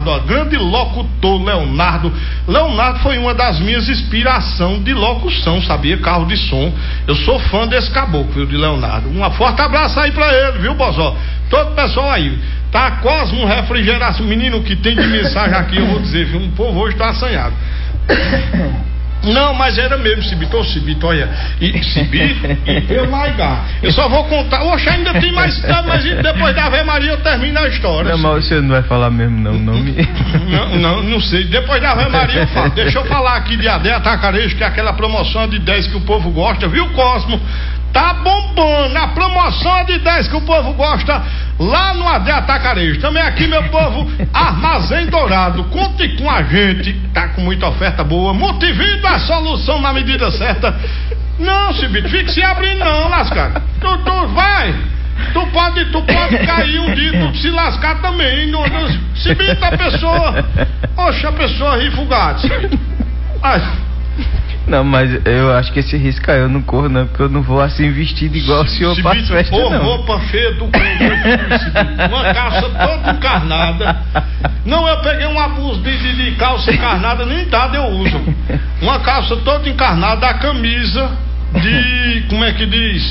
Leonardo, ó, grande locutor Leonardo. Leonardo foi uma das minhas inspirações de locução, sabia? Carro de som. Eu sou fã desse caboclo, viu, de Leonardo. Um forte abraço aí pra ele, viu, Bozó? Todo o pessoal aí. Tá quase um refrigeração. Menino, que tem de mensagem aqui, eu vou dizer, viu? Um povo hoje tá assanhado. Não, mas era mesmo, Cibito, olha. E Cibito, e eu largar. Eu só vou contar. Oxe, ainda tem mais, mas depois da Ave Maria eu termino a história. Não, mas você não vai falar mesmo, não sei. Depois da Ave Maria eu falo. Deixa eu falar aqui de AD Atacarejo, que é aquela promoção de 10 que o povo gosta, viu, Cosmo? Tá bombando a promoção de 10 que o povo gosta lá no AD Atacarejo. Também aqui, meu povo, Armazém Dourado. Conte com a gente, tá com muita oferta boa. Multivindo a solução na medida certa. Não, Cibito, fique se abrindo não, lascado. Tu vai. Tu pode cair um dia, tu se lascar também. Cibito, a pessoa. Poxa, a pessoa ri fugado, Cibito. Ai. Não, mas eu acho que esse risco aí eu não corro, não, porque eu não vou assim vestido igual o senhor para festa, não. Roupa feia do uma calça toda encarnada. Não, eu peguei um abuso de calça encarnada, nem dada eu uso. Uma calça toda encarnada, a camisa de, como é que diz?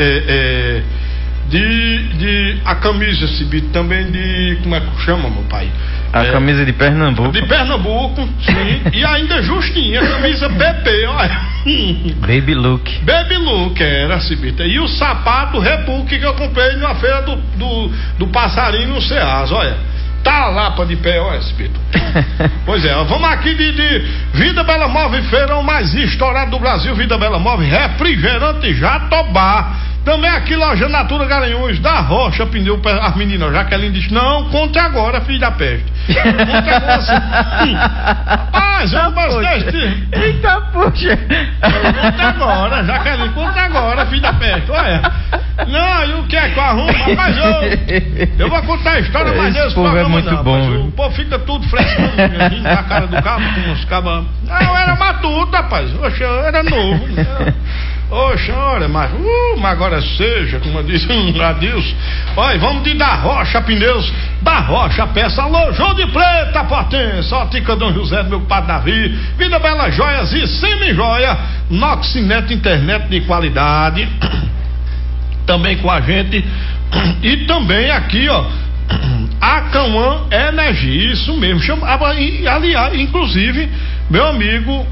A camisa, Cibito, também de, como é que chama, meu pai? A camisa de Pernambuco. De Pernambuco, sim. E ainda justinha, camisa PP, olha. Baby look. Baby look, era, Cibita. E o sapato Repuque que eu comprei na feira do passarinho no Ceasa, olha. Tá lá pra de pé, olha, Cibita. Pois é, vamos aqui de Vida Bela Móvel, feirão mais estourado do Brasil. Vida Bela Móvel, refrigerante Jatobá. Também aqui, loja Natura Garanhuns, da Rocha Pneu. As meninas, Jaqueline disse: não, conte agora, filho da peste. Conte agora. Rapaz, eu bastante. Eita, puxa. Conte agora, Jaqueline, conte agora, filho da peste. Olha. Não, e o que é que eu arrumo? Rapaz, eu vou contar a história, mas esse povo é muito não, bom. O povo fica tudo frescando na cara do cabo, com uns cabos. Ah, eu era matuto, rapaz. Oxe, eu era novo. Oxe, olha, mas agora seja, como diz adeus. Olha, vamos de da Rocha Pneus, da Rocha Peça, alô, João de Preta, Potência, Ótica Dom José, do meu padre Davi, Vida Bela Joias e Semi-Joia, Noxinet, internet de qualidade, também com a gente, e também aqui, ó, a Cauã Energia, isso mesmo, aliás, inclusive, meu amigo,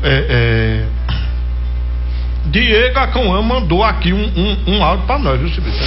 Diego Acauã mandou aqui um áudio pra nós, viu, Cibito?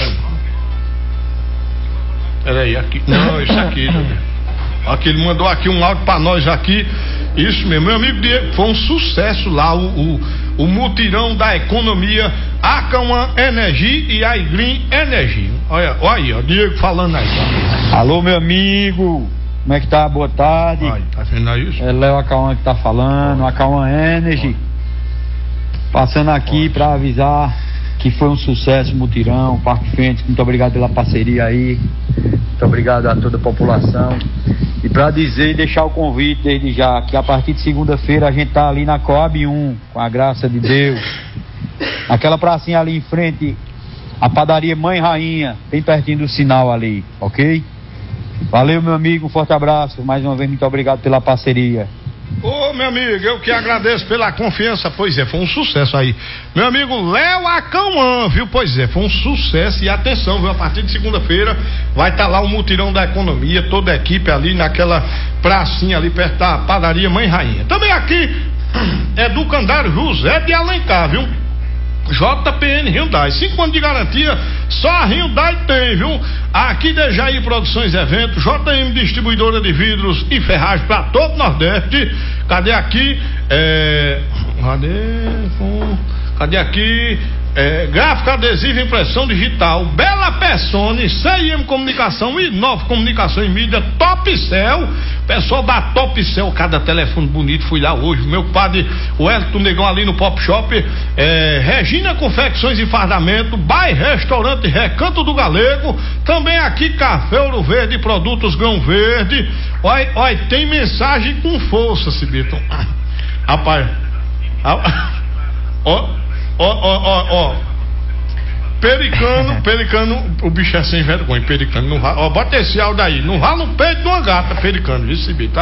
Peraí, aqui. Não, isso aqui. Aqui, ele mandou aqui um áudio pra nós aqui. Isso mesmo, meu amigo Diego, foi um sucesso lá, o mutirão da economia, Acauã Energia e a Green Energia. Olha aí, ó, Diego falando aí. Alô, meu amigo. Como é que tá? Boa tarde. Ai, tá vendo aí isso? É Léo Acauã que tá falando, Acauã Energy. Passando aqui para avisar que foi um sucesso o mutirão, Parque Fênix. Muito obrigado pela parceria aí. Muito obrigado a toda a população. E para dizer e deixar o convite desde já, que a partir de segunda-feira a gente tá ali na Coab 1, com a graça de Deus. Aquela pracinha ali em frente, a padaria Mãe Rainha, bem pertinho do sinal ali, ok? Valeu, meu amigo, um forte abraço. Mais uma vez, muito obrigado pela parceria. Ô, meu amigo, eu que agradeço pela confiança. Pois é, foi um sucesso aí. Meu amigo Léo Acauã, viu? Pois é, foi um sucesso. E atenção, viu? A partir de segunda-feira vai estar lá o mutirão da economia, toda a equipe ali naquela pracinha ali perto da padaria Mãe Rainha. Também aqui é do Candário José de Alencar, viu? JPN Hyundai, 5 anos de garantia, só a Hyundai tem, viu? Aqui de Jair Produções Eventos, JM Distribuidora de Vidros e Ferragens para todo o Nordeste. Cadê aqui? Cadê aqui? Gráfica adesiva e impressão digital, Bela Persone, CIM Comunicação e Nova Comunicação e Mídia, Top Cell, pessoal da Top Cell, cada telefone bonito, fui lá hoje, meu padre, o Elton Negão ali no Pop Shop, Regina Confecções e Fardamento, Bai Restaurante Recanto do Galego, também aqui Café Ouro Verde, Produtos Grão Verde, olha, tem mensagem com força, Cibito, rapaz, ó, Pericano, o bicho é sem vergonha, Pericano, não, ó, bota esse áudio aí, não rala no peito de uma gata, Pericano, viu, Cibito?